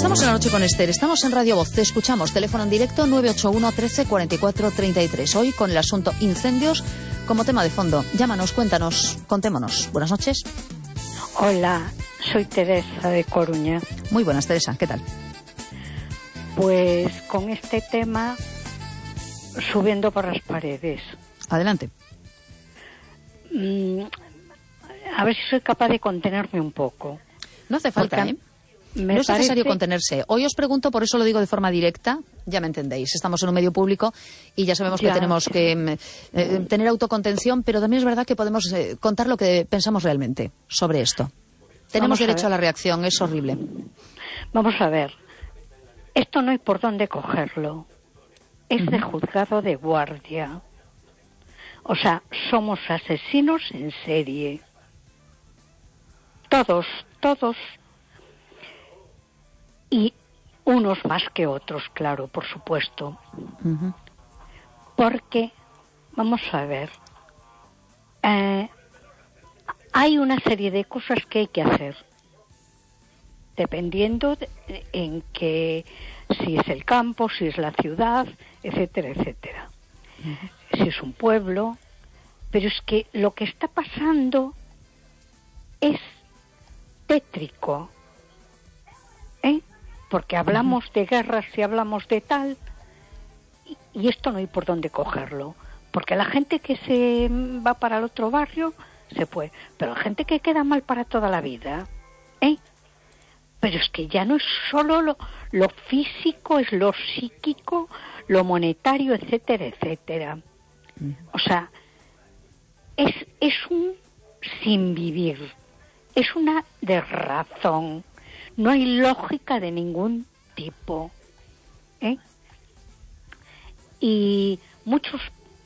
Estamos en La Noche con Esther, estamos en Radio Voz, te escuchamos, teléfono en directo 981 13 44 33. Hoy con el asunto incendios como tema de fondo. Llámanos, cuéntanos, contémonos. Buenas noches. Hola, soy Teresa de Coruña. Muy buenas, Teresa, ¿qué tal? Pues con este tema, subiendo por las paredes. Adelante. A ver si soy capaz de contenerme un poco. No hace falta, ¿eh? No es necesario contenerse. Hoy os pregunto, por eso lo digo de forma directa, ya me entendéis, estamos en un medio público y ya sabemos que tenemos que tener autocontención, pero también es verdad que podemos contar lo que pensamos realmente sobre esto. Tenemos derecho a la reacción, es horrible. Vamos a ver, esto no hay por dónde cogerlo, es de juzgado de guardia. O sea, somos asesinos en serie. Todos. Y unos más que otros, claro, por supuesto. Porque, vamos a ver, hay una serie de cosas que hay que hacer, dependiendo en que, si es el campo, si es la ciudad, etcétera, etcétera. Si es un pueblo, pero es que lo que está pasando es tétrico, porque hablamos de guerras y hablamos de tal, y esto no hay por dónde cogerlo, porque la gente que se va para el otro barrio se puede, pero la gente que queda mal para toda la vida, pero es que ya no es solo lo físico, es lo psíquico, lo monetario, etcétera, etcétera. O sea, es un sin vivir, es una desrazón. No hay lógica de ningún tipo, y muchos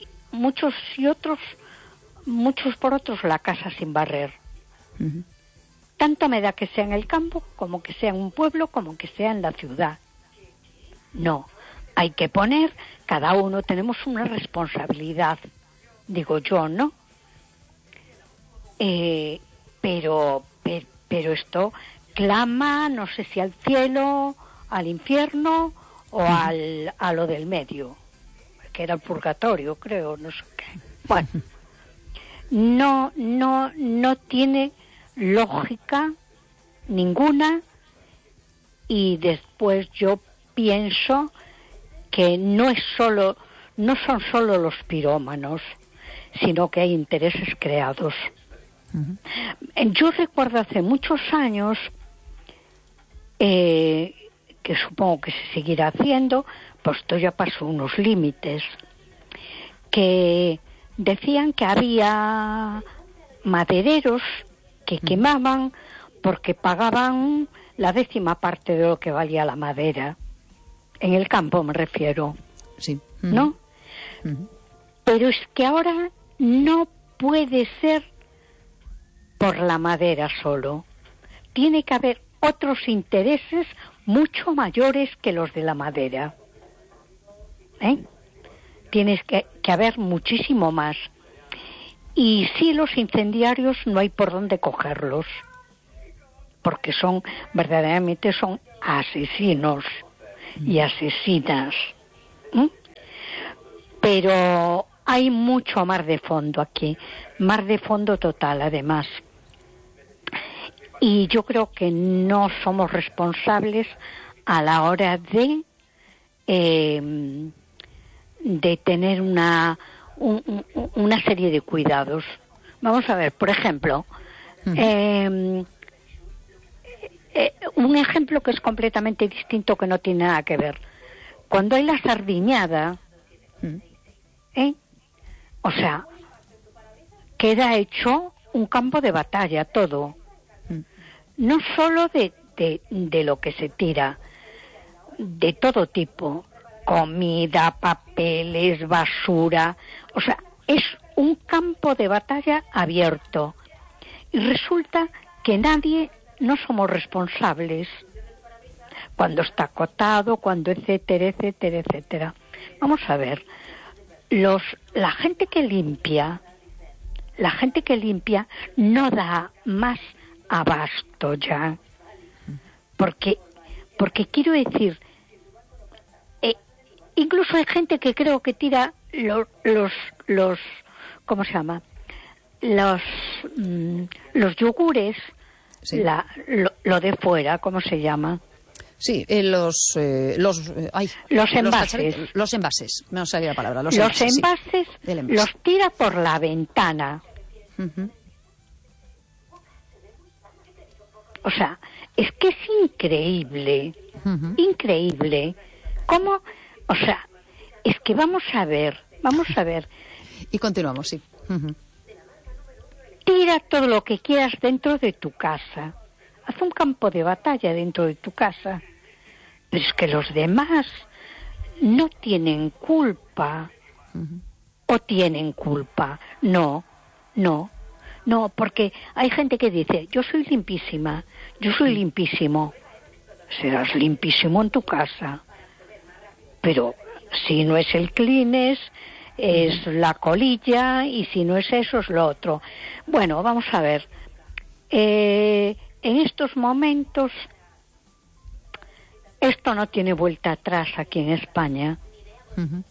por otros la casa sin barrer. Tanto me da que sea en el campo, como que sea en un pueblo, como que sea en la ciudad. No, hay que poner, cada uno tenemos una responsabilidad, digo yo, ¿no? Pero esto clama, no sé si al cielo, al infierno o a lo del medio, que era el purgatorio, creo, no sé qué. Bueno, no tiene lógica ninguna, y después yo pienso que no son solo los pirómanos, sino que hay intereses creados. Yo recuerdo hace muchos años, que supongo que se seguirá haciendo, pues esto ya pasó unos límites, que decían que había madereros que quemaban porque pagaban la 10ª parte de lo que valía la madera. En el campo me refiero. Sí. ¿No? Pero es que ahora no puede ser por la madera solo. Tiene que haber otros intereses mucho mayores que los de la madera. Tienes que haber muchísimo más. Y sí, los incendiarios no hay por dónde cogerlos, porque verdaderamente son asesinos y asesinas. Pero hay mucho mar de fondo aquí, mar de fondo total además. Y yo creo que no somos responsables a la hora de tener una serie de cuidados. Vamos a ver, por ejemplo, un ejemplo que es completamente distinto, que no tiene nada que ver. Cuando hay la sardiñada, o sea, queda hecho un campo de batalla todo. No solo de lo que se tira, de todo tipo, comida, papeles, basura, o sea, es un campo de batalla abierto. Y resulta que no somos responsables cuando está acotado, cuando etcétera, etcétera, etcétera. Vamos a ver, la gente que limpia no da más abasto ya, porque Porque quiero decir, incluso hay gente que creo que tira los ¿cómo se llama? Los yogures, sí. Lo de fuera, ¿cómo se llama? Sí, los envases. Los envases, no sabía la palabra. Los envases sí, los tira por la ventana. Uh-huh. O sea, es que es increíble, increíble. ¿Cómo? O sea, es que vamos a ver. Y continuamos, sí. Uh-huh. Tira todo lo que quieras dentro de tu casa. Haz un campo de batalla dentro de tu casa. Pero es que los demás no tienen culpa. Uh-huh. ¿O tienen culpa? No, porque hay gente que dice, yo soy limpísima, yo soy limpísimo. Serás limpísimo en tu casa. Pero si no es el Kleenex, es la colilla, y si no es eso, es lo otro. Bueno, vamos a ver. En estos momentos, esto no tiene vuelta atrás aquí en España. Uh-huh.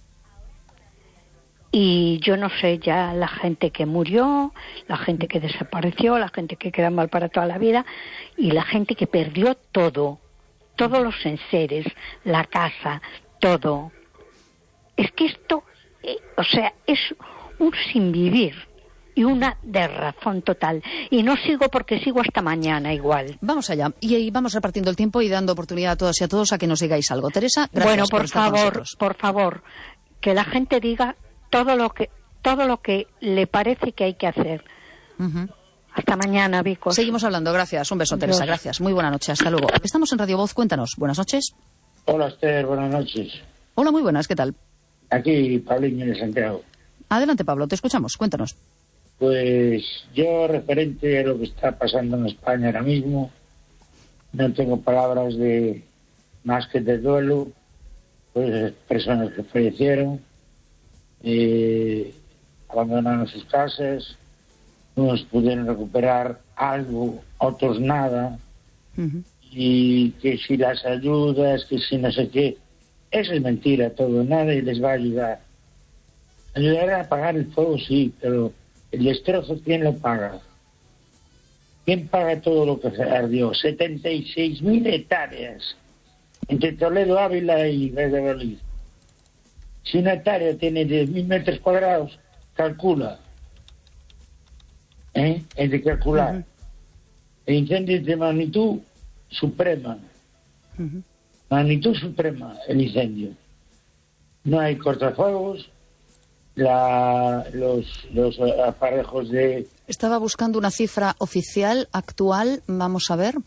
Y yo no sé ya la gente que murió, la gente que desapareció, la gente que queda mal para toda la vida, y la gente que perdió todo, todos los enseres, la casa, todo. Es que esto, o sea, es un sinvivir y una derrazón total. Y no sigo porque sigo hasta mañana igual. Vamos allá. Y vamos repartiendo el tiempo y dando oportunidad a todas y a todos a que nos digáis algo. Teresa, gracias. Bueno, por favor, que la gente diga todo lo que le parece que hay que hacer. Uh-huh. Hasta mañana, Vicos. Seguimos hablando. Gracias. Un beso, Teresa. Gracias. Muy buena noche. Hasta luego. Estamos en Radio Voz. Cuéntanos. Buenas noches. Hola, Esther. Buenas noches. Hola, muy buenas. ¿Qué tal? Aquí, Pablín de Santiago. Adelante, Pablo. Te escuchamos. Cuéntanos. Pues yo, referente a lo que está pasando en España ahora mismo, no tengo palabras más que de duelo, pues personas que fallecieron, abandonaron sus casas, unos pudieron recuperar algo, otros nada, uh-huh. Y que si las ayudas, que si no sé qué, eso es mentira todo, nadie les va a ayudar. Ayudar a apagar el fuego, sí, pero el destrozo, ¿quién lo paga? ¿Quién paga todo lo que se ardió? 76.000 hectáreas entre Toledo, Ávila y Valladolid. Si una hectárea tiene 10.000 metros cuadrados, calcula. Es de calcular. Uh-huh. El incendio es de magnitud suprema. Uh-huh. Magnitud suprema, el incendio. No hay cortafuegos, los aparejos de... Estaba buscando una cifra oficial, actual, vamos a ver.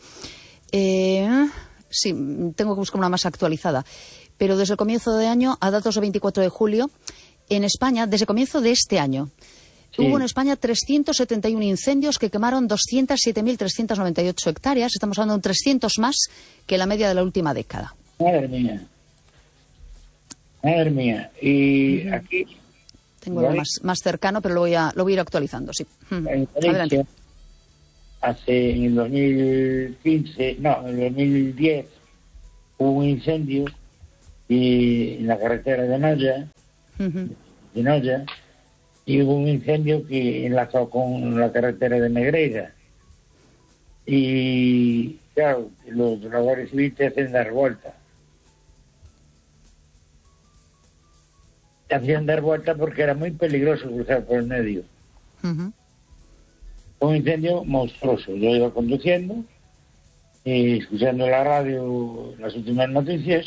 Sí, tengo que buscar una más actualizada. Pero desde el comienzo de año, a datos del 24 de julio, en España, desde el comienzo de este año, sí, hubo en España 371 incendios que quemaron 207.398 hectáreas. Estamos hablando de 300 más que la media de la última década. Madre mía. Madre mía. Y aquí... Tengo algo más cercano, pero lo voy a ir actualizando, sí. Adelante. En el 2015, no, en el 2010, hubo un incendio en la carretera de Noya, de Noya, y hubo un incendio que enlazó con la carretera de Negreira. Y, claro, los Guardia Civil te hacen dar vuelta. Te hacían dar vuelta porque era muy peligroso cruzar por el medio. Uh-huh. Un incendio monstruoso. Yo iba conduciendo y escuchando en la radio las últimas noticias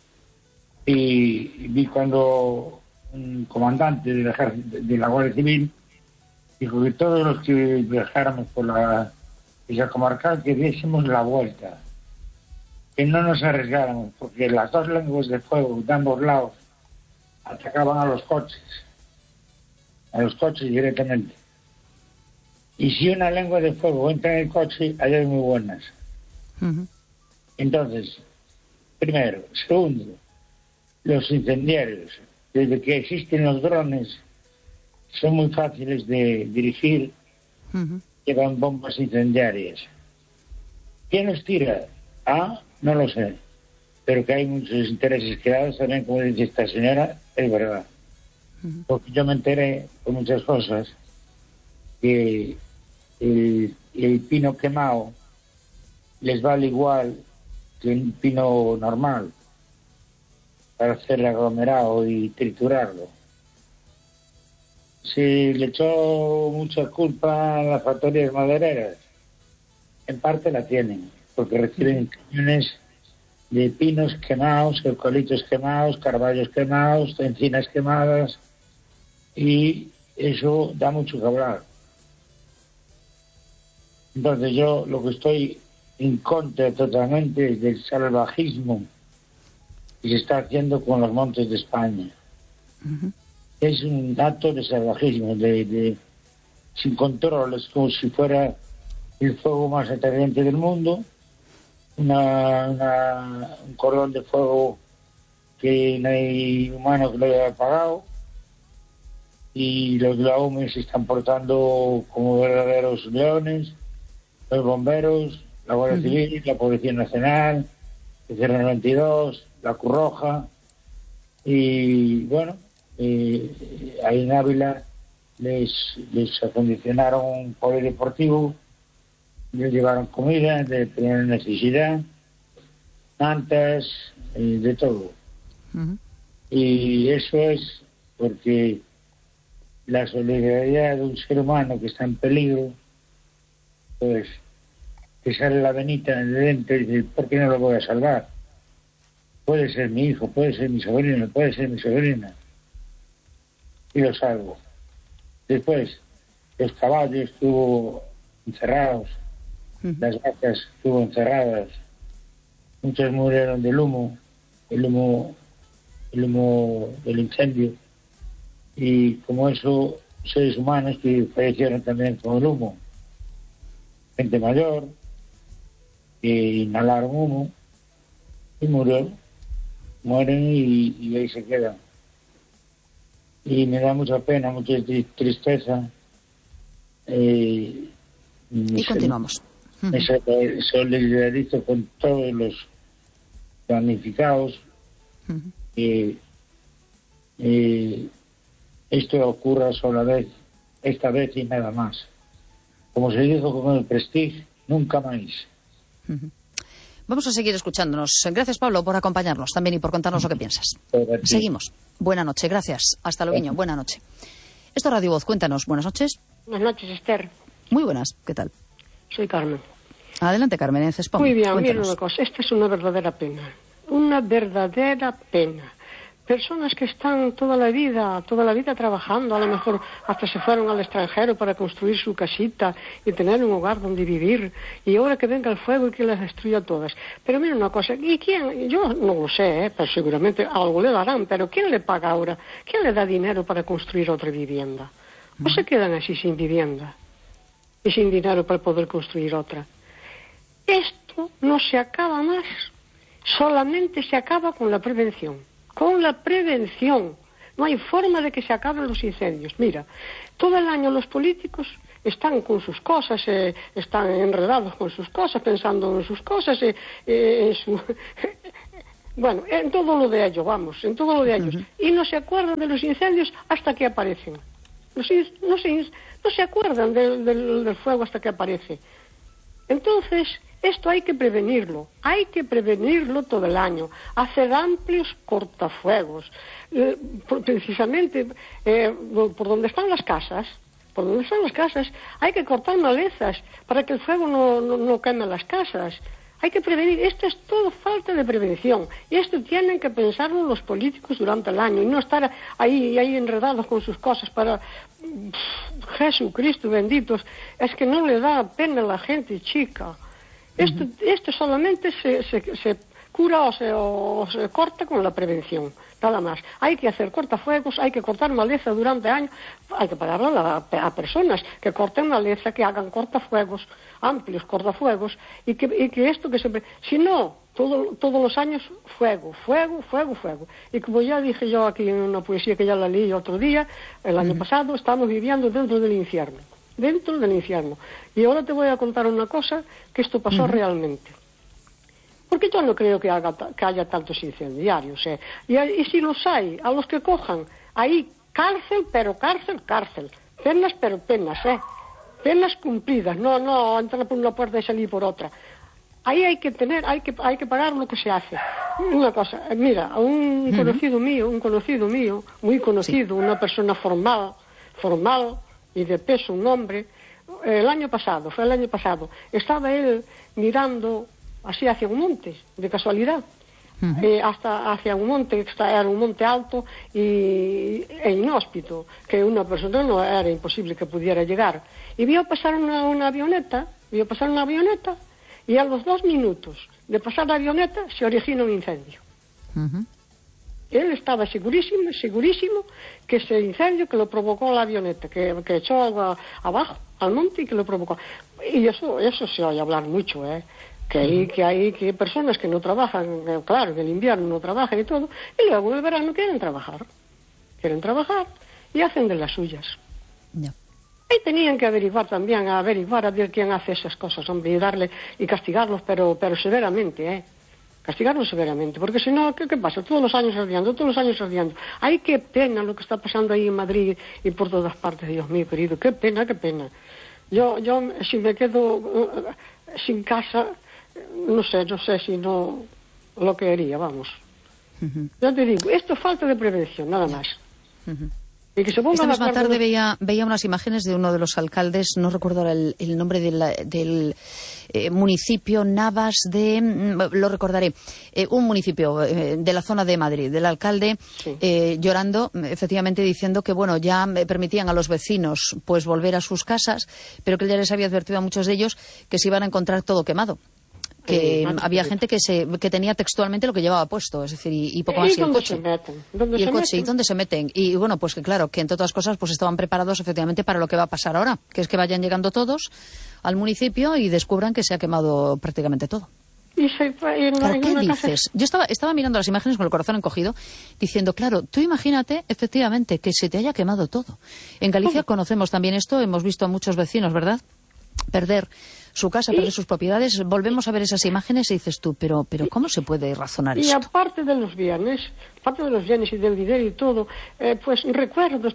y vi cuando un comandante de la Guardia Civil dijo que todos los que viajáramos por esa comarcal que diésemos la vuelta, que no nos arriesgáramos porque las dos lenguas de fuego de ambos lados atacaban a los coches directamente. Y si una lengua de fuego entra en el coche, hay muy buenas. Uh-huh. Entonces, primero. Segundo, los incendiarios. Desde que existen los drones, son muy fáciles de dirigir. Uh-huh. Llevan bombas incendiarias. ¿Quién los tira? No lo sé. pero que hay muchos intereses creados también, como dice esta señora, es verdad. Porque yo me enteré con muchas cosas que el pino quemado les vale igual que un pino normal para hacer aglomerado y triturarlo. Se le echó mucha culpa a las factorías madereras. En parte la tienen, porque reciben camiones de pinos quemados, eucaliptos quemados, carballos quemados, encinas quemadas, y eso da mucho que hablar. Entonces yo lo que estoy en contra totalmente es del salvajismo que se está haciendo con los montes de España. Es un acto de salvajismo, sin controles, como si fuera el fuego más atrayente del mundo, un cordón de fuego que no hay humano que lo haya apagado, y los laumes se están portando como verdaderos leones, los bomberos, la Guardia Civil, la Policía Nacional, el CR92, la Cruz Roja, y bueno, ahí en Ávila les acondicionaron un polideportivo, les llevaron comida de primera necesidad, mantas, de todo. Y eso es porque la solidaridad de un ser humano que está en peligro, pues que sale la venita de dentro y dice, ¿por qué no lo voy a salvar? Puede ser mi hijo, puede ser mi sobrino, puede ser mi sobrina. Y lo salvo. Después, los caballos estuvo encerrados, las vacas estuvo encerradas, muchos murieron del humo del incendio, y como eso, seres humanos que fallecieron también con el humo, gente mayor que inhalaron humo y mueren y ahí se quedan. Y me da mucha pena, mucha tristeza. Y continuamos. Me solidarizo con todos los damnificados. Esto ocurra sola vez, esta vez y nada más. Como se dijo con el Prestige, nunca más. Vamos a seguir escuchándonos. Gracias, Pablo, por acompañarnos también y por contarnos lo que piensas. Seguimos. Buena noche, gracias. Hasta Loviño, buena noche. Esto es Radio Voz, cuéntanos. Buenas noches. Buenas noches, Esther. Muy buenas, ¿qué tal? Soy Carmen. Adelante, Carmen, en Cespón. Muy bien, mira una cosa, esta es una verdadera pena. Una verdadera pena. Personas que están toda la vida trabajando, a lo mejor hasta se fueron al extranjero para construir su casita y tener un hogar donde vivir, y ahora que venga el fuego y que las destruya todas. Pero mira una cosa, ¿y quién? Yo no lo sé, pero seguramente algo le darán, pero ¿quién le paga ahora? ¿Quién le da dinero para construir otra vivienda? ¿O se quedan así sin vivienda y sin dinero para poder construir otra? Esto no se acaba más, solamente se acaba con la prevención. Con la prevención. No hay forma de que se acaben los incendios. Mira, todo el año los políticos están con sus cosas, están enredados con sus cosas, pensando en sus cosas, bueno, en todo lo de ellos, vamos, en todo lo de ellos. Y no se acuerdan de los incendios hasta que aparecen. No se acuerdan del fuego hasta que aparece. Entonces, esto hay que prevenirlo todo el año, hacer amplios cortafuegos, precisamente por donde están las casas, hay que cortar malezas para que el fuego no queme las casas. Hay que prevenir, esto es todo falta de prevención, y esto tienen que pensarlo los políticos durante el año, y no estar ahí enredados con sus cosas para... Jesucristo benditos, es que no le da pena a la gente chica. Esto solamente se cura o se corta con la prevención, nada más. Hay que hacer cortafuegos, hay que cortar maleza durante años, hay que pagarle a personas que corten maleza, que hagan cortafuegos, amplios cortafuegos, y que esto que se... Si no, todos los años fuego. Y como ya dije yo aquí en una poesía que ya la leí otro día, el año pasado, estamos viviendo dentro del infierno. Y ahora te voy a contar una cosa, que esto pasó realmente. Porque yo no creo que haya tantos incendiarios, y si los hay, a los que cojan, ahí cárcel, pero cárcel, penas, pero penas, penas cumplidas, no entrar por una puerta y salir por otra. Ahí hay que pagar lo que se hace. Una cosa, mira, un conocido mío, muy conocido, una persona formal y de peso, un hombre, fue el año pasado, estaba él mirando así hacia un monte, de casualidad, hasta hacia un monte, que era un monte alto e inhóspito, que una persona no era imposible que pudiera llegar. Y vio pasar una avioneta, y a los 2 minutos de pasar la avioneta se origina un incendio. Él estaba segurísimo que ese incendio que lo provocó la avioneta, que echó algo abajo, al monte, y que lo provocó. Y eso se oye hablar mucho, que hay personas que no trabajan, claro, en el invierno no trabajan y todo, y luego en el verano quieren trabajar y hacen de las suyas. No. Y tenían que averiguar a ver quién hace esas cosas, hombre, y castigarlos, pero severamente, castigarlos severamente, porque si no, ¿qué pasa? Todos los años ardiendo. Ay, qué pena lo que está pasando ahí en Madrid y por todas partes, Dios mío, querido, qué pena. Yo si me quedo sin casa, no sé si no lo que haría, vamos. Yo te digo, esto es falta de prevención, nada más. Y que se ponga esta misma tarde de... veía unas imágenes de uno de los alcaldes, no recuerdo ahora el nombre del municipio, Navas lo recordaré, un municipio de la zona de Madrid, del alcalde, llorando, efectivamente diciendo que bueno, ya permitían a los vecinos pues volver a sus casas, pero que él ya les había advertido a muchos de ellos que se iban a encontrar todo quemado. Que había gente que tenía textualmente lo que llevaba puesto, es decir, y poco más, y el coche. ¿Y el coche? ¿Y dónde se meten? Y bueno, pues que claro, que entre otras cosas pues estaban preparados efectivamente para lo que va a pasar ahora, que es que vayan llegando todos al municipio y descubran que se ha quemado prácticamente todo. Claro, ¿qué dices? Yo estaba mirando las imágenes con el corazón encogido, diciendo, claro, tú imagínate efectivamente que se te haya quemado todo. En Galicia conocemos también esto, hemos visto a muchos vecinos, ¿verdad?, perder su casa, perder sus propiedades. Volvemos a ver esas imágenes y dices tú, pero ¿cómo se puede razonar esto? Y aparte de los bienes y del dinero y todo, pues recuerdos,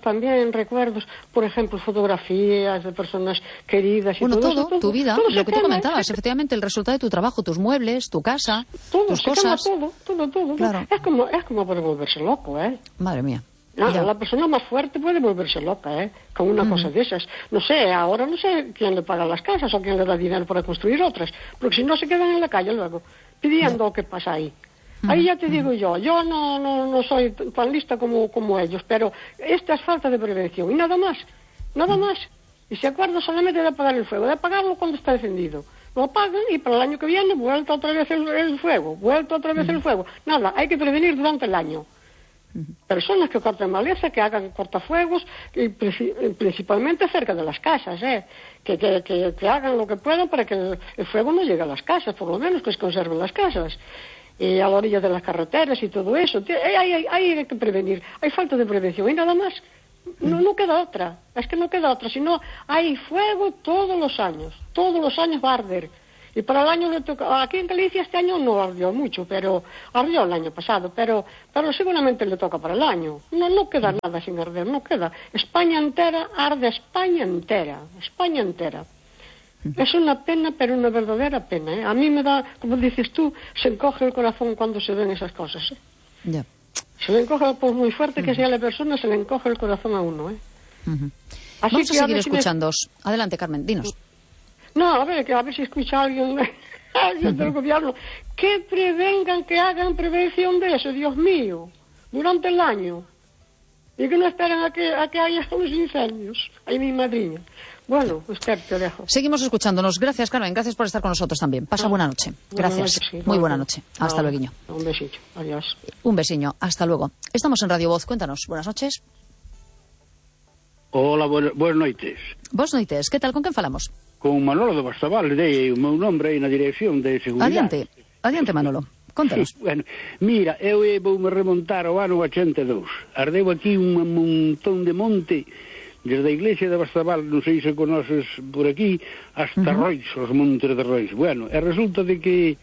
por ejemplo, fotografías de personas queridas y todo eso, tu vida, todo lo que tú comentabas, efectivamente, el resultado de tu trabajo, tus muebles, tu casa, tus cosas. Todo. Claro. Es como para volverse loco, Madre mía. La persona más fuerte puede volverse loca, con una cosa de esas. Ahora no sé quién le paga las casas o quién le da dinero para construir otras, porque si no se quedan en la calle luego, pidiendo qué pasa ahí. Ahí ya te digo yo no soy tan lista como ellos, pero esta es falta de prevención y nada más. Y se acuerda solamente de apagar el fuego, de apagarlo cuando está encendido. Lo apagan y para el año que viene vuelta otra vez el fuego. Nada, hay que prevenir durante el año. Personas que corten maleza, que hagan cortafuegos, y principalmente cerca de las casas, que hagan lo que puedan para que el fuego no llegue a las casas, por lo menos que se conserven las casas, y a la orilla de las carreteras y todo eso. Hay que prevenir, hay falta de prevención y nada más. No queda otra, si no hay fuego todos los años va a arder. Y para el año le toca, aquí en Galicia este año no ardió mucho, pero ardió el año pasado, pero seguramente le toca para el año. No queda nada sin arder, no queda. España entera arde, España entera. Es una pena, pero una verdadera pena, A mí me da, como dices tú, se encoge el corazón cuando se ven esas cosas, Ya. Se le encoge, por muy fuerte que sea la persona, se le encoge el corazón a uno, Así Vamos a seguir escuchándoos. Adelante, Carmen, dinos. No, a ver si escucha alguien del gobierno que prevengan, que hagan prevención de eso, Dios mío, durante el año, y que no esperen a que haya los incendios. Ay, mi madrina. Bueno, Esther, te dejo. Seguimos escuchándonos. Gracias, Carmen. Gracias por estar con nosotros también. Pasa buena noche. Gracias. Muy buena noche. Hasta luego. Un besito. Adiós. Un besiño. Hasta luego. Estamos en Radio Voz. Cuéntanos. Buenas noches. Hola, buenas noites. Buenas noites. Que tal? Con quen falamos? Con Manolo de Bastabal, dei o meu nombre aí na Dirección de Seguridade. Adiante, Manolo. Contanos. Bueno, mira, eu voume remontar ao ano 82. Ardeu aquí un montón de monte, desde a iglesia de Bastabal, non sei se conoces por aquí, hasta Rois, os montes de Rois. Bueno, e resulta de que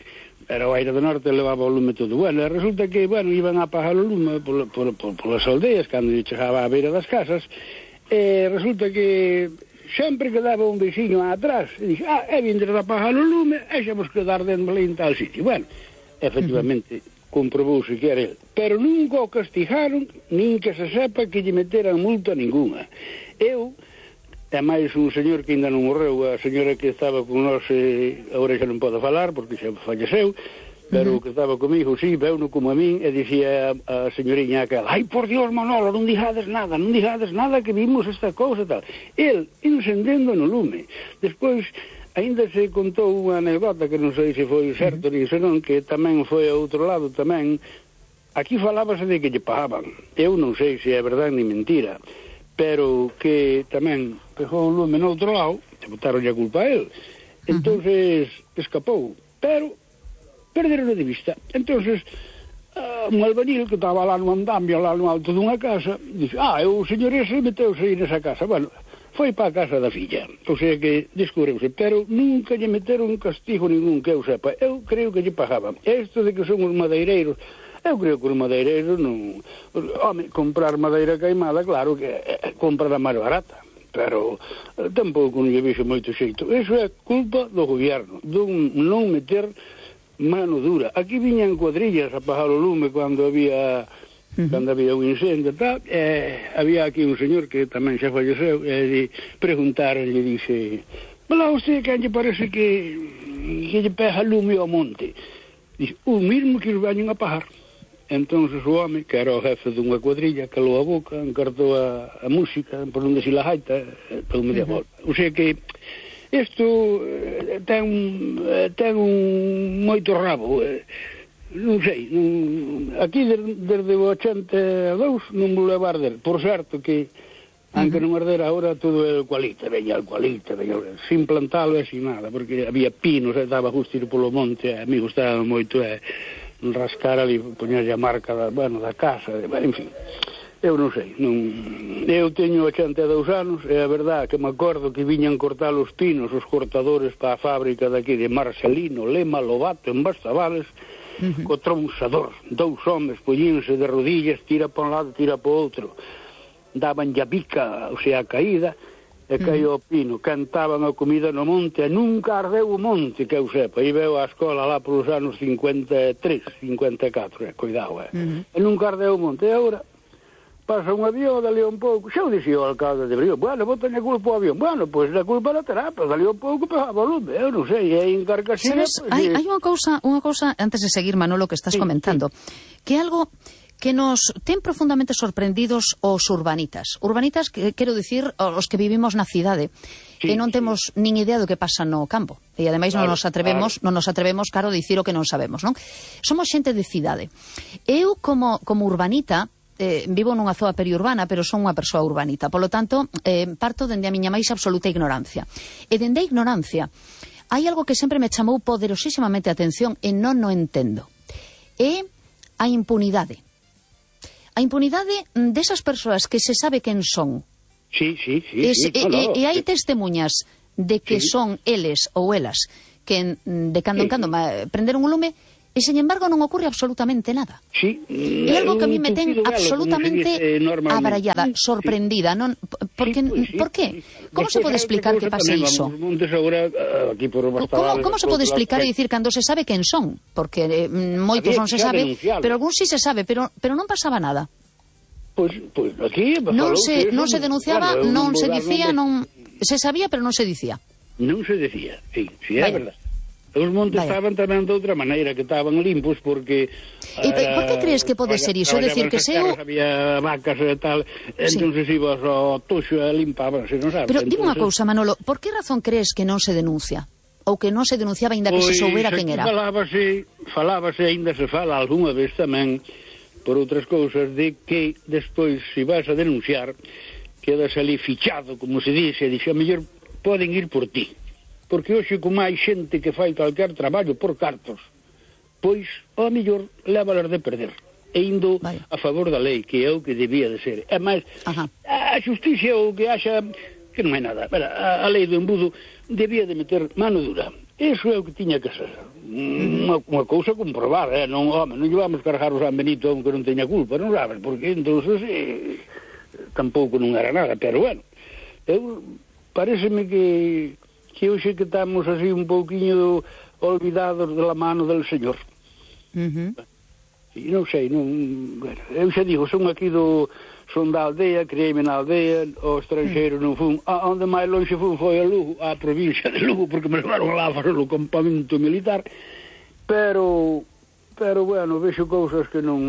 era o aire do norte, levaba o lume todo. Bueno, resulta que, iban a apagar o lume polas aldeas, cando chegaba a beira das casas, resulta que sempre quedaba un veciño atrás, e dixe, vinder a apagar o lume, e xa vos quedar dentro en tal sitio. Bueno, efectivamente, comprobouse que era el, pero nunca o castigaron, nin que se sepa que lle meteran multa ninguna. Eu, e máis un señor que ainda non morreu, a señora que estaba con nós, agora xa non pode falar porque xa falleceu, pero o que estaba comigo, sí, veuno como a min, e dicía a señoriña aquela, ai, por Dios, Manolo, non dixades nada que vimos esta cousa tal. El, encendendo no lume. Despois, ainda se contou unha anécdota que non sei se foi certo nin senón, que tamén foi a outro lado tamén. Aquí falábase de que lle pagaban. Eu non sei se é verdade ni mentira, pero que tamén pegou o lume no outro lado, te botaron a culpa a él. Entonces escapou, pero perderon de vista. Entonces un albañil que estaba lá no andamio, lá no alto dunha casa, dixe, o señor ese meteuse aí nesa casa. Bueno, foi para a casa da filla, o sea que descubreuse, pero nunca lle meteron un castigo ningún que eu sepa. Eu creo que lle pagaban. Isto de que son os madeireiros, eu creo que os madeireiros non... Home, comprar madeira queimada, claro que compra da máis barata, pero tampouco non lle vixo moito xeito. Eso é culpa do gobierno, dun non meter mano dura. Aquí viñan cuadrillas a apagar o lume cando había un incendio, tal. Había aquí un señor que tamén xa falleceu, e preguntaronlle, dixe, "Vela, usted que lle parece que lle pega lume ao monte?" Dixe, "O mismo que os veñen a apagar." Entón, o home, que era o jefe dunha cuadrilla, calou a boca, encartou a música, por onde si la gaita, pelo media volta. O sea que isto ten un moito rabo, non sei, aquí desde o 82 non vou levar del. Por certo que, aunque non ardera agora, todo é eucalipto, veña, sin plantalo e sin nada, porque había pinos, daba justo ir polo monte, a mí gustaba moito rascar ali, poñerlle a marca da casa, en fin, eu non sei, eu teño 82 anos, e a verdad que me acordo que viñan cortar os pinos, os cortadores para a fábrica daqui de Marcelino, Lema, Lobato, en Bastavales, co tronçador, 2 homes poñínse de rodillas, tira para un lado, tira para outro, daban a bica, o sea, a caída, e caíu o pino, cantaban a comida no monte, e nunca ardeu o monte, que eu sepa, e veo a escola lá polos anos 53, 54, cuidado, e nunca ardeu o monte, e agora pasa un avión, dali un pouco, xa o dixía o alcalde de Brión, botan a culpa ao avión, pois a culpa la terá, pero dali un pouco pegaba o lume, eu non sei, é en Carcasina... Hai unha cousa, antes de seguir, Manolo, que estás comentando, que é algo que nos ten profundamente sorprendidos os urbanitas. Urbanitas, quero dicir, os que vivimos na cidade, e non temos nin idea do que pasa no campo. E ademais non nos atrevemos, claro, a dicir o que non sabemos, non? Somos xente de cidade. Eu, como urbanita, vivo nunha zoa periurbana, pero son unha persoa urbanita. Polo tanto, parto dende a miña máis absoluta ignorancia. E dende a ignorancia, hai algo que sempre me chamou poderosísimamente a atención e non o entendo. É a impunidade. A impunidade desas persoas que se sabe quen son. Sí. E hai testemunhas de que son eles ou elas que de cando en cando prenderon un lume e, sen embargo, non ocorre absolutamente nada. Sí. É algo que a mí me ten absolutamente abarallada, sorprendida. Por qué? Como se pode explicar que pase iso? Como se pode explicar e dicir cando se sabe quen son? Porque moitos non se sabe, pero algún sí se sabe, pero non pasaba nada. Pois aquí... Non se denunciaba, non se dicía, se sabía, pero non se dicía. Non se dicía, sí, é verdade. Os montes estaban tamén de outra maneira, que estaban limpos porque... E por que crees que pode ser iso? É dicir, que se eu... Había vacas e tal, entonces ibas ao toxo e limpaban, se non sabes. Pero dime unha cousa, Manolo, por que razón crees que non se denuncia? Ou que non se denunciaba ainda que se soubera quen era? Falábase, ainda se fala algunha vez tamén, por outras cousas, de que despois, se vas a denunciar, quedas ali fichado, como se dice, e dixe, a mellor poden ir por ti. Porque hoxe, como hai xente que fai calquer traballo por cartos, pois, ao mellor, lévalas de perder. E indo a favor da lei, que é o que debía de ser. É máis, a xusticia o que haxa, que non é nada. A lei do embudo debía de meter mano dura. Iso é o que tiña que ser. Unha cousa comprobar, non, home, non llevamos cargar o San Benito a un que non teña culpa, non sabes, porque entonces tampouco non era nada, pero bueno, pareceme que hoxe que estamos así un pouquiño olvidados de la mano del Señor. E non sei, bueno, eu xa digo, son da aldea, criei-me na aldea, o estranxeiro non fun, onde máis longe fun foi a Lugo, a provincia de Lugo, porque me levaron lá para o campamento militar, pero bueno, vexo cousas que non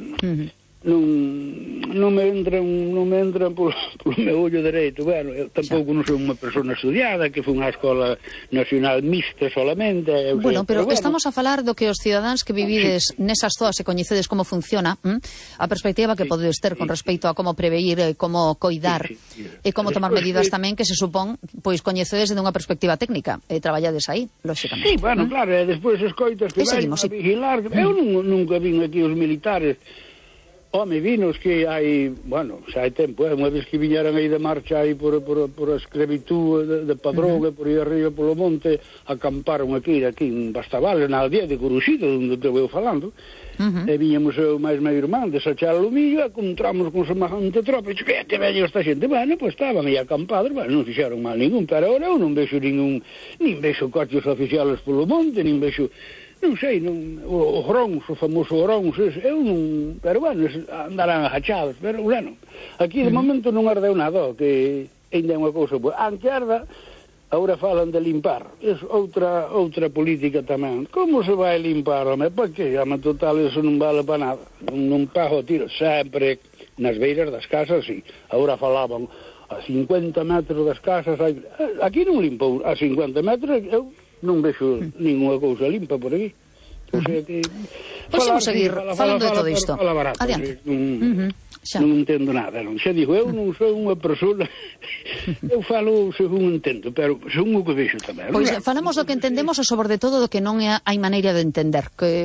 me entran polo meu ollo dereito. Bueno, eu tampouco non sou unha persona estudiada, que fui unha escola nacional mixta solamente. Bueno, pero estamos a falar do que os cidadáns que vivides nesas zonas e coñecedes como funciona, a perspectiva que podedes ter con respecto a como preveir, como coidar e como tomar medidas tamén que se supón, pois coñecedes dunha perspectiva técnica e traballades aí, lóxicamente. Sí, bueno, claro, e despois escoitas que vai a vigilar. Eu nunca vin aquí os militares. Home, vinos que hai, bueno, xa hai tempo, unha vez que viñeran aí de marcha aí por a esclavitud de Padrón, por aí arriba polo monte, acamparon aquí en Bastavales, na aldea de Coruxido, onde te veo falando, e viñamos eu máis meu irmán de Sachal Lumillo, e encontramos con semejante tropa, e que vello esta xente, bueno, pois estaban aí acampados, bueno, non fixeron mal ningún, pero ahora eu non vexo nin vexo coches oficiales polo monte, nin vexo... Non sei, o Grons, o famoso Grons, eu non... Pero, bueno, andarán agachados. Pero, bueno, aquí de momento non ardeu nada, que ainda é unha cousa boa. Anque arda, agora falan de limpar. É outra política tamén. Como se vai limpar, home? Pois que, home, total, eso non vale para nada. Non pago tiro. Sempre nas beiras das casas, sí. Agora falaban a 50 metros das casas. Aquí non limpou. A 50 metros, eu... non vexo ninguna cousa limpa por aquí. O sea que... Pois imos seguir falando de todo isto. Adiante. Non entendo nada, non. Xa digo, eu non sou unha persona... eu falo según entendo, pero según o que vexo tamén. Pois falamos do que entendemos e sobre todo do que non hai maneira de entender,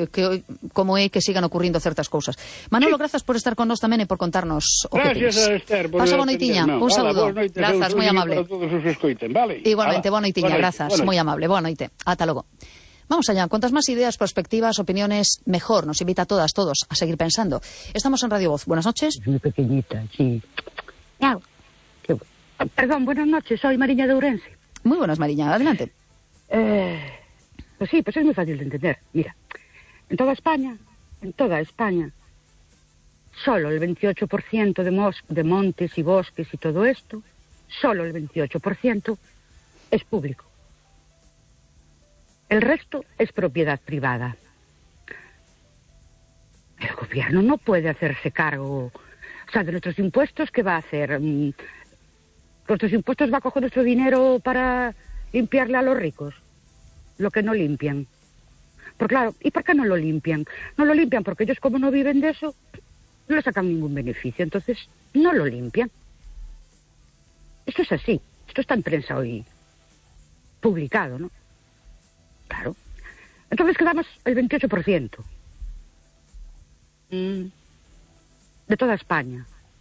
como é que sigan ocurrindo certas cousas. Manolo, grazas por estar con nós tamén e por contarnos o que tens. Gracias a Esther por... Pasa boa noitiña, un saúdo. Grazas, moi amable. Vale. Igualmente, boa noitiña, grazas, moi amable. Boa noite. Ata logo. Vamos allá, cuantas más ideas, perspectivas, opiniones, mejor. Nos invita a todas, todos, a seguir pensando. Estamos en Radio Voz. Buenas noches. Muy pequeñita, sí. Miau. Perdón, buenas noches, soy Mariña de Ourense. Muy buenas, Mariña, adelante. Pues sí, pues es muy fácil de entender. Mira, en toda España, solo el 28% de montes y bosques y todo esto, solo el 28% es público. El resto es propiedad privada. El gobierno no puede hacerse cargo, o sea, de nuestros impuestos, ¿qué va a hacer? ¿Nuestros impuestos va a coger nuestro dinero para limpiarle a los ricos? Lo que no limpian. Pero claro, ¿y por qué no lo limpian? No lo limpian porque ellos, como no viven de eso, no le sacan ningún beneficio, entonces no lo limpian. Esto es así, esto está en prensa hoy publicado, ¿no? Claro. Entonces quedamos el 28% de toda España.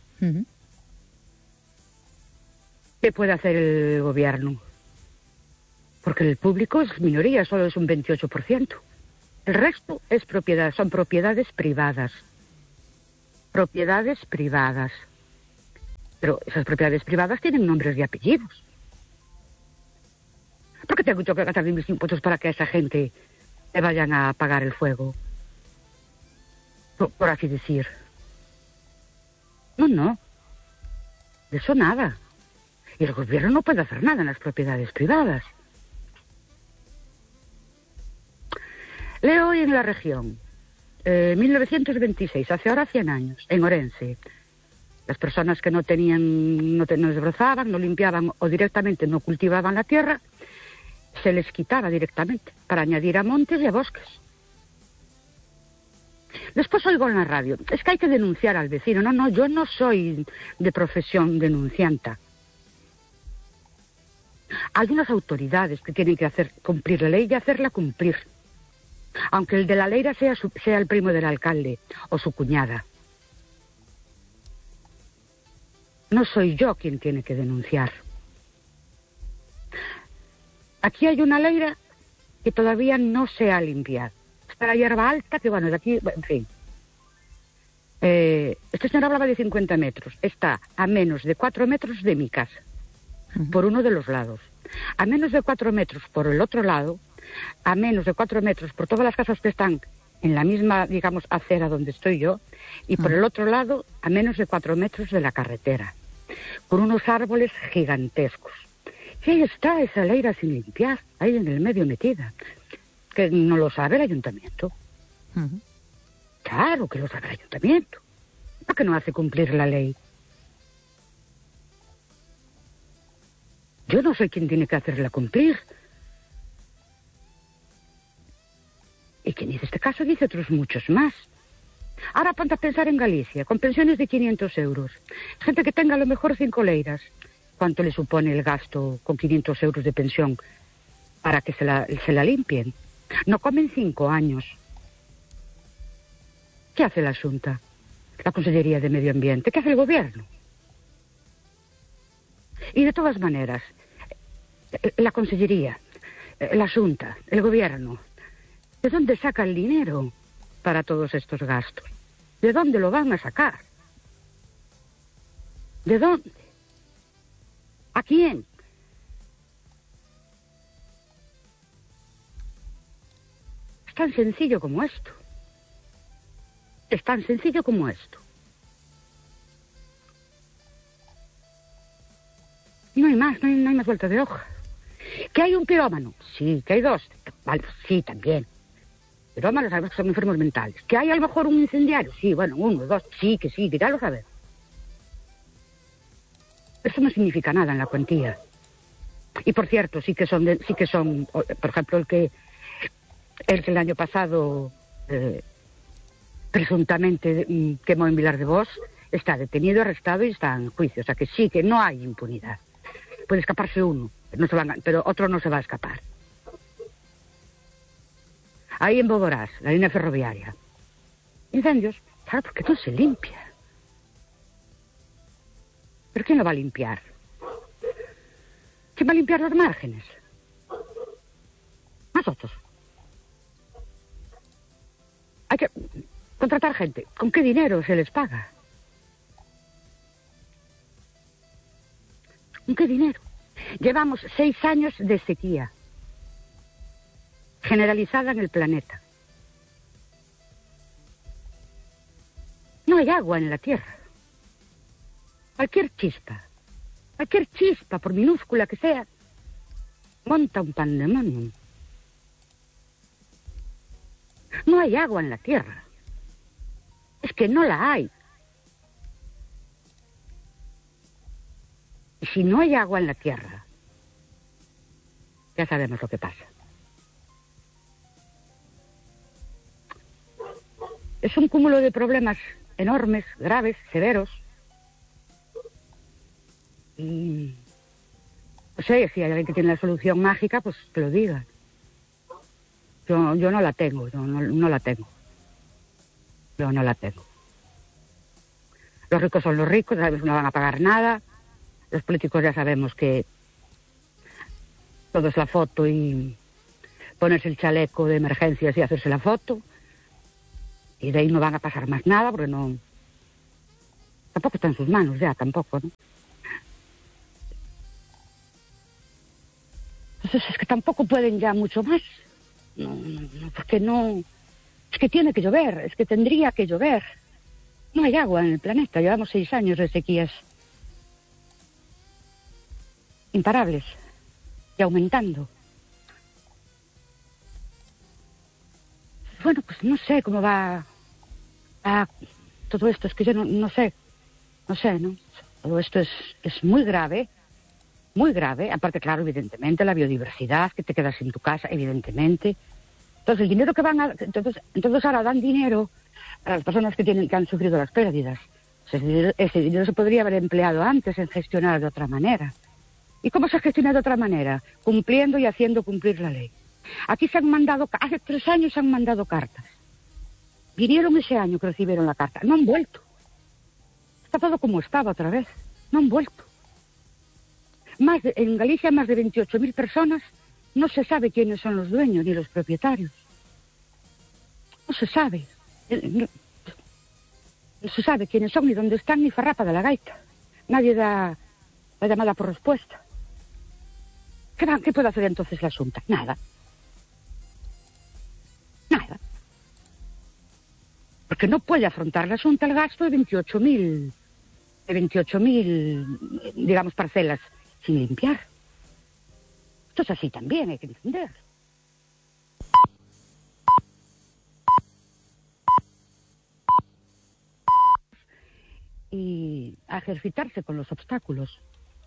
¿Qué puede hacer el gobierno? Porque el público es minoría, solo es un 28%. El resto es propiedad, son propiedades privadas. Propiedades privadas. Pero esas propiedades privadas tienen nombres y apellidos. ¿Por qué tengo yo que gastar mis impuestos para que a esa gente le vayan a pagar el fuego? Por así decir. No. De eso nada. Y el gobierno no puede hacer nada en las propiedades privadas. Leo hoy en La Región, 1926, hace ahora 100 años, en Orense. Las personas que no desbrozaban, no limpiaban o directamente no cultivaban la tierra, se les quitaba directamente para añadir a montes y a bosques. Después oigo en la radio, es que hay que denunciar al vecino. No, yo no soy de profesión denuncianta. Hay unas autoridades que tienen que hacer cumplir la ley y hacerla cumplir. Aunque el de la ley sea el primo del alcalde o su cuñada. No soy yo quien tiene que denunciar. Aquí hay una leira que todavía no se ha limpiado. Está la hierba alta, que bueno, de aquí, en fin. Este señor hablaba de 50 metros. Está a menos de 4 metros de mi casa, por uno de los lados. A menos de 4 metros por el otro lado, a menos de 4 metros por todas las casas que están en la misma, digamos, acera donde estoy yo, y por el otro lado, a menos de 4 metros de la carretera, con unos árboles gigantescos. Y ahí está esa leira sin limpiar, ahí en el medio metida, que no lo sabe el ayuntamiento. Claro que lo sabe el ayuntamiento. ¿Por qué no hace cumplir la ley? Yo no soy quien tiene que hacerla cumplir. Y quien dice este caso dice otros muchos más. Ahora ponte a pensar en Galicia, con pensiones de 500 euros. Gente que tenga a lo mejor 5 leiras. ¿Cuánto le supone el gasto con 500 euros de pensión para que se la limpien? No comen 5 años. ¿Qué hace la Xunta? La Consellería de Medio Ambiente. ¿Qué hace el Gobierno? Y de todas maneras, la Consellería, la Xunta, el Gobierno, ¿de dónde saca el dinero para todos estos gastos? ¿De dónde lo van a sacar? ¿De dónde? ¿A quién? Es tan sencillo como esto. Es tan sencillo como esto. No hay más, no hay más vuelta de hoja. ¿Que hay un pirómano? Sí. ¿Que hay 2? Vale, sí, también. Pirómanos sabemos que son enfermos mentales. ¿Que hay a lo mejor un incendiario? Sí, bueno, 1, 2, sí, que ya lo sabemos. Eso no significa nada en la cuantía. Y por cierto, sí que son, por ejemplo, el que el año pasado presuntamente quemó en Vilar de Vos, está detenido, arrestado y está en juicio. O sea que sí, que no hay impunidad. Puede escaparse uno, pero otro no se va a escapar. Ahí en Boborás, la línea ferroviaria. Incendios, claro, porque no se limpia. ¿Pero quién lo va a limpiar? ¿Quién va a limpiar los márgenes? Nosotros. Hay que contratar gente. ¿Con qué dinero se les paga? ¿Con qué dinero? Llevamos 6 años de sequía generalizada en el planeta. No hay agua en la Tierra. Cualquier chispa, por minúscula que sea, monta un pandemonium. No hay agua en la Tierra. Es que no la hay. Y si no hay agua en la Tierra, ya sabemos lo que pasa. Es un cúmulo de problemas enormes, graves, severos. Y no sé, si hay alguien que tiene la solución mágica, pues que lo diga. Yo no la tengo, yo no la tengo. Yo no la tengo. Los ricos son los ricos, sabemos que no van a pagar nada. Los políticos ya sabemos que todo es la foto y ponerse el chaleco de emergencias y hacerse la foto. Y de ahí no van a pasar más nada porque no... Tampoco está en sus manos ya, tampoco, ¿no? Entonces es que tampoco pueden ya mucho más. No, porque no... Es que tiene que llover, es que tendría que llover. No hay agua en el planeta, llevamos 6 años de sequías imparables y aumentando. Bueno, pues no sé cómo va a todo esto, es que yo no sé, ¿no? Todo esto es muy grave, aparte, claro, evidentemente, la biodiversidad, que te quedas sin tu casa, evidentemente. Entonces, el dinero que van a... Entonces ahora dan dinero a las personas que han sufrido las pérdidas. Ese dinero se podría haber empleado antes en gestionar de otra manera. ¿Y cómo se gestiona de otra manera? Cumpliendo y haciendo cumplir la ley. Aquí se han mandado, hace 3 años se han mandado cartas. Vinieron ese año que recibieron la carta. No han vuelto. Está todo como estaba otra vez. No han vuelto. En Galicia más de 28.000 personas no se sabe quiénes son los dueños ni los propietarios. No se sabe. No se sabe quiénes son, ni dónde están, ni farrapa de la gaita. Nadie da la llamada por respuesta. ¿Qué puede hacer entonces la Xunta? Nada. Nada. Porque no puede afrontar la Xunta el gasto de 28.000, digamos, parcelas sin limpiar. Esto es así también, hay que entender. Y a ejercitarse con los obstáculos.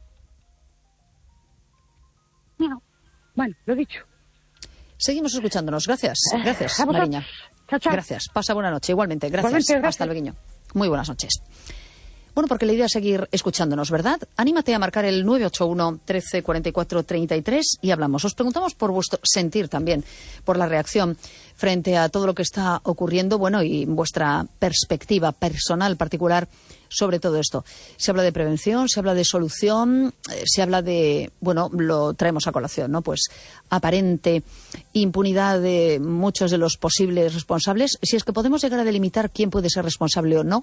No. Bueno, lo dicho. Seguimos escuchándonos. Gracias. Gracias, Mariña. Chao, chao. Gracias. Pasa buena noche. Igualmente. Gracias. Igualmente, gracias. Hasta luego. Muy buenas noches. Bueno, porque la idea es seguir escuchándonos, ¿verdad? Anímate a marcar el 981 13 44 33 y hablamos. Os preguntamos por vuestro sentir también, por la reacción frente a todo lo que está ocurriendo, bueno, y vuestra perspectiva personal particular sobre todo esto. Se habla de prevención, se habla de solución, se habla de, bueno, lo traemos a colación, ¿no? Pues aparente impunidad de muchos de los posibles responsables. Si es que podemos llegar a delimitar quién puede ser responsable o no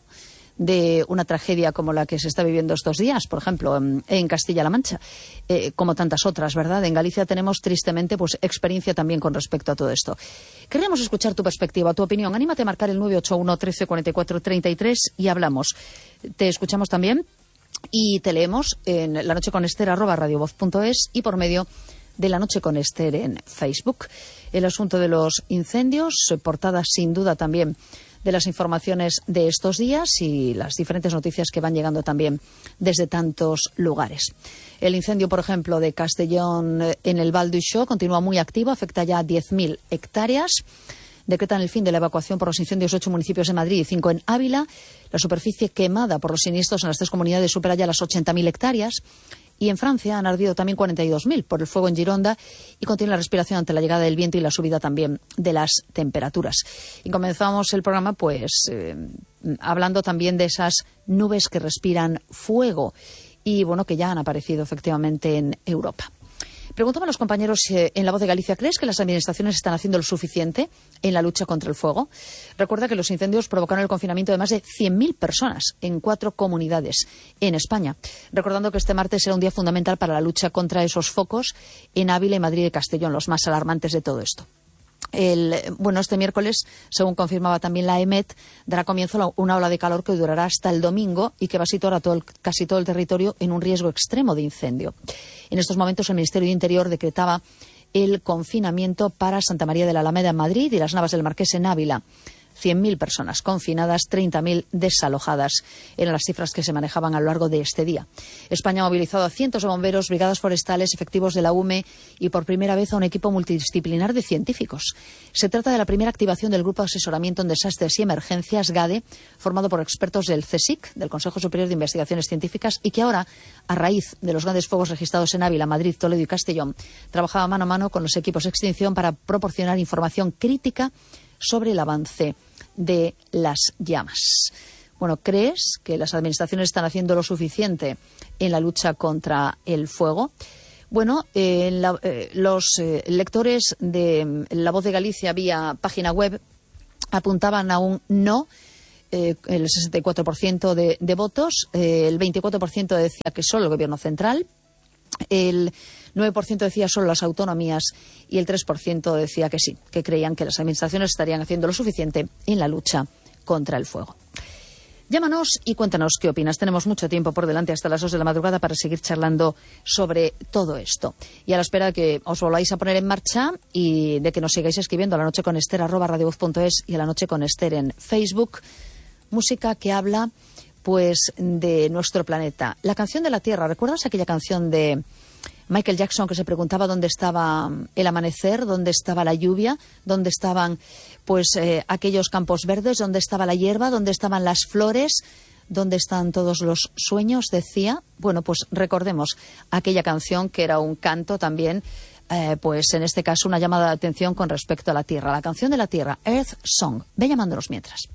de una tragedia como la que se está viviendo estos días, por ejemplo, en Castilla-La Mancha, como tantas otras, ¿verdad? En Galicia tenemos, tristemente, pues experiencia también con respecto a todo esto. Queremos escuchar tu perspectiva, tu opinión. Anímate a marcar el 981 13 44 33 y hablamos. Te escuchamos también y te leemos en lanocheconester@radiovoz.es y por medio de La Noche con Ester en Facebook. El asunto de los incendios, portada sin duda también de las informaciones de estos días y las diferentes noticias que van llegando también desde tantos lugares. El incendio, por ejemplo, de Castellón en el Val d'Uixó continúa muy activo, afecta ya a 10.000 hectáreas. Decretan el fin de la evacuación por los incendios en 8 municipios de Madrid y 5 en Ávila. La superficie quemada por los siniestros en las 3 comunidades supera ya las 80.000 hectáreas. Y en Francia han ardido también 42.000 por el fuego en Gironda y continúa la respiración ante la llegada del viento y la subida también de las temperaturas. Y comenzamos el programa pues hablando también de esas nubes que respiran fuego y bueno, que ya han aparecido efectivamente en Europa. Preguntaba a los compañeros en La Voz de Galicia, ¿crees que las administraciones están haciendo lo suficiente en la lucha contra el fuego? Recuerda que los incendios provocaron el confinamiento de más de 100.000 personas en 4 comunidades en España. Recordando que este martes será un día fundamental para la lucha contra esos focos en Ávila y Madrid y Castellón, los más alarmantes de todo esto. Este miércoles, según confirmaba también la EMET, dará comienzo una ola de calor que durará hasta el domingo y que va a situar a casi todo el territorio en un riesgo extremo de incendio. En estos momentos, el Ministerio de Interior decretaba el confinamiento para Santa María de la Alameda en Madrid y las Navas del Marqués en Ávila. 100.000 personas confinadas, 30.000 desalojadas. Eran las cifras que se manejaban a lo largo de este día. España ha movilizado a cientos de bomberos, brigadas forestales, efectivos de la UME y por primera vez a un equipo multidisciplinar de científicos. Se trata de la primera activación del Grupo de Asesoramiento en Desastres y Emergencias, GADE, formado por expertos del CSIC, del Consejo Superior de Investigaciones Científicas, y que ahora, a raíz de los grandes fuegos registrados en Ávila, Madrid, Toledo y Castellón, trabajaba mano a mano con los equipos de extinción para proporcionar información crítica sobre el avance de las llamas. Bueno, ¿crees que las administraciones están haciendo lo suficiente en la lucha contra el fuego? Bueno, los lectores de La Voz de Galicia vía página web apuntaban a un no, el 64% de votos, el 24% decía que solo el Gobierno central, el 9% decía solo las autonomías y el 3% decía que sí, que creían que las administraciones estarían haciendo lo suficiente en la lucha contra el fuego. Llámanos y cuéntanos qué opinas. Tenemos mucho tiempo por delante hasta las 2 de la madrugada para seguir charlando sobre todo esto. Y a la espera de que os volváis a poner en marcha y de que nos sigáis escribiendo a lanocheconester@radiovoz.es y a La Noche con Ester en Facebook. Música que habla pues de nuestro planeta. La canción de la Tierra. ¿Recuerdas aquella canción de Michael Jackson que se preguntaba dónde estaba el amanecer, dónde estaba la lluvia, dónde estaban pues aquellos campos verdes, dónde estaba la hierba, dónde estaban las flores, dónde están todos los sueños? Decía. Bueno, pues recordemos aquella canción que era un canto también, pues en este caso una llamada de atención con respecto a la Tierra. La canción de la Tierra, Earth Song. Ve llamándonos mientras.